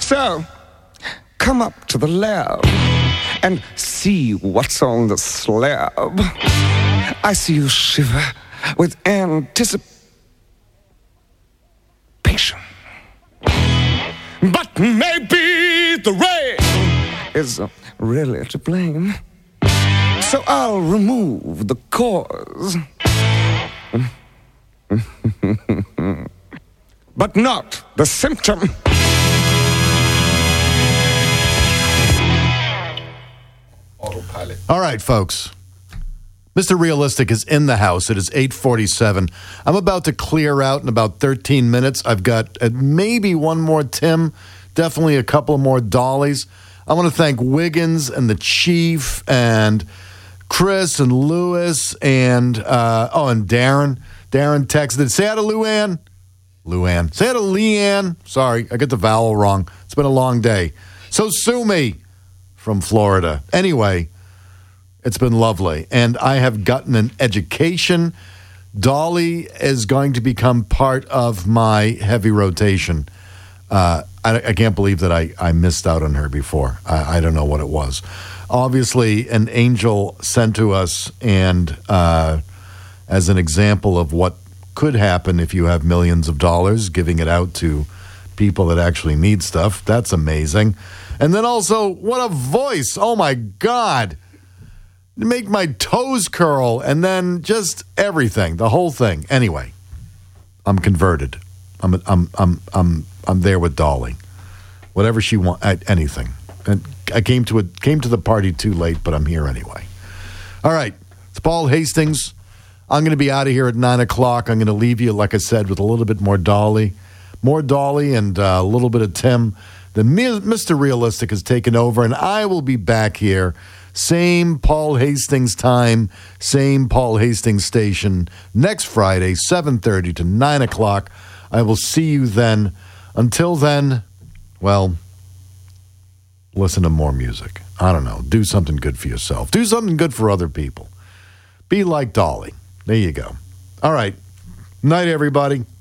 So, come up to the lab and see what's on the slab. I see you shiver with anticipation. But maybe the rain is really to blame. So I'll remove the cause. But not the symptom. Autopilot. All right, folks. Mr. Realistic is in the house. It is 8:47. I'm about to clear out in about 13 minutes. I've got maybe one more Tim, definitely a couple more Dollies. I want to thank Wiggins and the Chief and Chris and Lewis and and Darren. Darren texted, say hi to Luann. Say hi to Leanne. Sorry, I got the vowel wrong. It's been a long day. So sue me from Florida. Anyway, it's been lovely. And I have gotten an education. Dolly is going to become part of my heavy rotation. I can't believe that I missed out on her before. I don't know what it was. Obviously, an angel sent to us, and as an example of what could happen if you have millions of dollars, giving it out to people that actually need stuff. That's amazing. And then also, what a voice. Oh, my God. Make my toes curl, and then just everything, the whole thing. Anyway, I'm converted. I'm there with Dolly. Whatever she wants, anything. And I came to the party too late, but I'm here anyway. All right, it's Paul Hastings. I'm going to be out of here at 9 o'clock. I'm going to leave you, like I said, with a little bit more Dolly and a little bit of Tim. The Mr. Realistic has taken over, and I will be back here. Same Paul Hastings time, same Paul Hastings station, next Friday, 7:30 to 9 o'clock. I will see you then. Until then, well, listen to more music. I don't know. Do something good for yourself. Do something good for other people. Be like Dolly. There you go. All right. Night, everybody.